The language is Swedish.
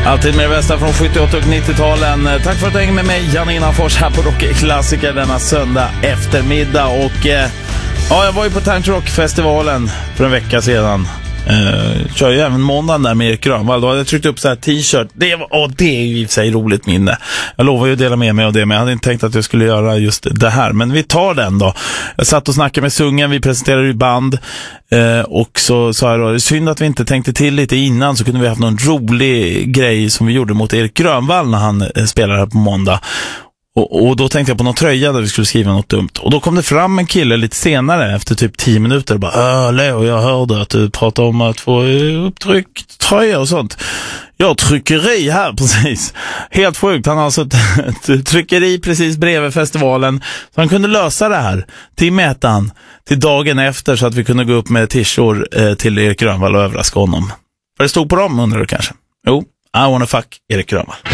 Alltid med det bästa från 78 och 90-talen. Tack för att du hänger med mig, Janina Fors, här på Rockklassiker denna söndag eftermiddag. Och jag var ju på Tank Rock-festivalen för en vecka sedan. Kör ju även måndagen där med Erik Grönvall. Då hade jag tryckt upp så här t-shirt. Det är ju i och för sig roligt minne. Jag lovar ju att dela med mig av det, men jag hade inte tänkt att jag skulle göra just det här. Men vi tar den då. Jag satt och snackade med Sungen, vi presenterade ju band. Och så sa jag då, det är synd att vi inte tänkte till lite innan, så kunde vi haft någon rolig grej som vi gjorde mot Erik Grönvall när han spelade här på måndag. Och då tänkte jag på någon tröja där vi skulle skriva något dumt. Och då kom det fram en kille lite senare, efter typ 10 minuter, och bara, Leo, jag hörde att du pratade om att få upptryckt tröja och sånt. Jag har tryckeri här precis. Helt sjukt, han har alltså ett tryckeri precis bredvid festivalen. Så han kunde lösa det här till mätan, till dagen efter, så att vi kunde gå upp med t-shirt till Erik Grönvall och överraska honom. Vad det stod på dem, undrar du kanske? Jo, I wanna fuck Erik Grönvall.